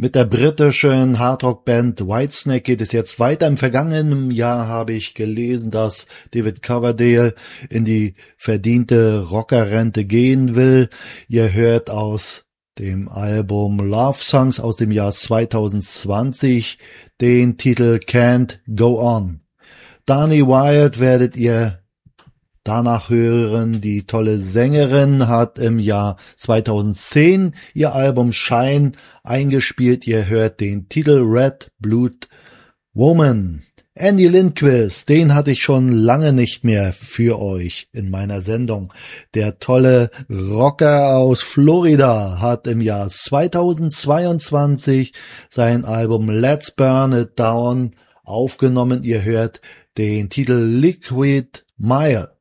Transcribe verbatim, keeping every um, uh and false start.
Mit der britischen Hardrock-Band Whitesnake geht es jetzt weiter. Im vergangenen Jahr habe ich gelesen, dass David Coverdale in die verdiente Rockerrente gehen will. Ihr hört aus dem Album Love Songs aus dem Jahr zweitausendzwanzig den Titel Can't Go On. Dani Wilde werdet ihr danach hören. Die tolle Sängerin hat im Jahr zweitausendzehn ihr Album Shine eingespielt. Ihr hört den Titel Red Blood Woman. Andy Lindquist, den hatte ich schon lange nicht mehr für euch in meiner Sendung. Der tolle Rocker aus Florida hat im Jahr zweitausendzweiundzwanzig sein Album Let's Burn It Down aufgenommen. Ihr hört den Titel Liquid Mile.